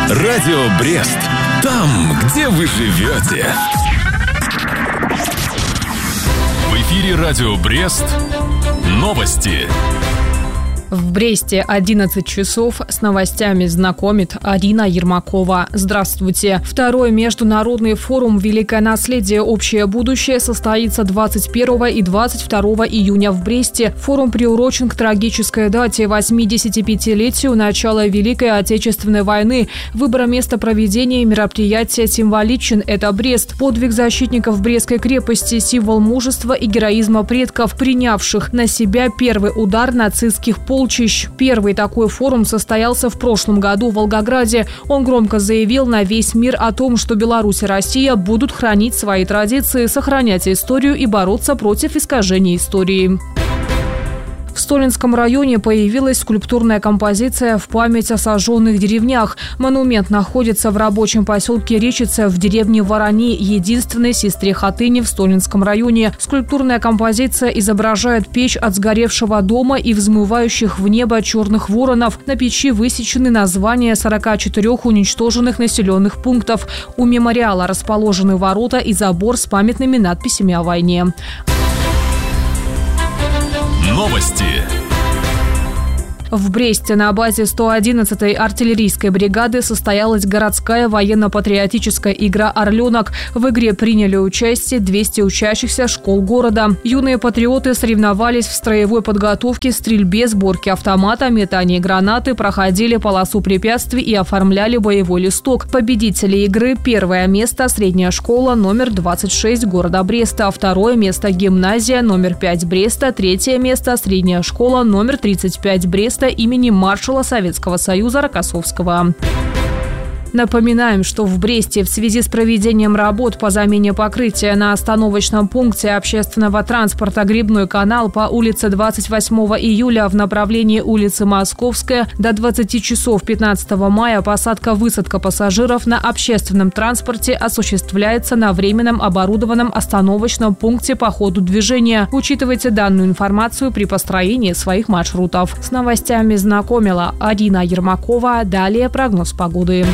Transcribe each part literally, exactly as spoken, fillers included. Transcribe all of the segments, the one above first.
Радио Брест. Там, где вы живете. В эфире Радио Брест. Новости. В Бресте одиннадцать часов. С новостями знакомит Арина Ермакова. Здравствуйте. Второй международный форум «Великое наследие. Общее будущее» состоится двадцать первого и двадцать второго июня в Бресте. Форум приурочен к трагической дате восьмидесятипятилетию начала Великой Отечественной войны. Выбор места проведения мероприятия символичен. Это Брест. Подвиг защитников Брестской крепости – символ мужества и героизма предков, принявших на себя первый удар нацистских полчищ. Первый такой форум состоялся в прошлом году в Волгограде. Он громко заявил на весь мир о том, что Беларусь и Россия будут хранить свои традиции, сохранять историю и бороться против искажения истории. В Столинском районе появилась скульптурная композиция в память о сожженных деревнях. Монумент находится в рабочем поселке Речица в деревне Ворони, единственной сестре Хатыни в Столинском районе. Скульптурная композиция изображает печь от сгоревшего дома и взмывающих в небо черных воронов. На печи высечены названия сорока четырёх уничтоженных населенных пунктов. У мемориала расположены ворота и забор с памятными надписями о войне. Новости. В Бресте на базе сто одиннадцатой артиллерийской бригады состоялась городская военно-патриотическая игра «Орленок». В игре приняли участие двести учащихся школ города. Юные патриоты соревновались в строевой подготовке, стрельбе, сборке автомата, метании гранаты, проходили полосу препятствий и оформляли боевой листок. Победители игры – первое место – средняя школа номер двадцать шесть города Бреста, второе место – гимназия номер пять Бреста, третье место – средняя школа номер тридцать пять Бреста имени маршала Советского Союза Рокоссовского. Напоминаем, что в Бресте в связи с проведением работ по замене покрытия на остановочном пункте общественного транспорта «Грибной канал» по улице двадцать восьмого июля в направлении улицы Московская до двадцати часов пятнадцатого мая посадка-высадка пассажиров на общественном транспорте осуществляется на временном оборудованном остановочном пункте по ходу движения. Учитывайте данную информацию при построении своих маршрутов. С новостями знакомила Арина Ермакова. Далее прогноз погоды.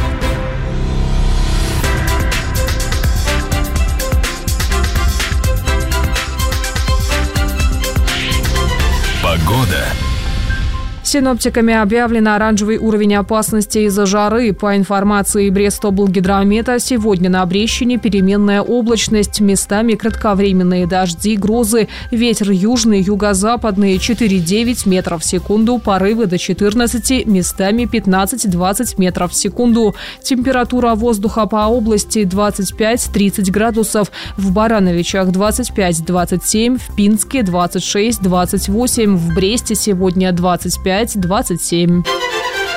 Погода. Синоптиками объявлен оранжевый уровень опасности из-за жары. По информации Брестоблгидромета, сегодня на Брещине переменная облачность, местами кратковременные дожди, грозы, ветер южный, юго-западный четыре-девять метров в секунду, порывы до четырнадцати, местами пятнадцать-двадцать метров в секунду. Температура воздуха по области двадцать пять-тридцать градусов, в Барановичах двадцать пять-двадцать семь, в Пинске двадцать шесть-двадцать восемь, в Бресте сегодня двадцать пять двадцать семь.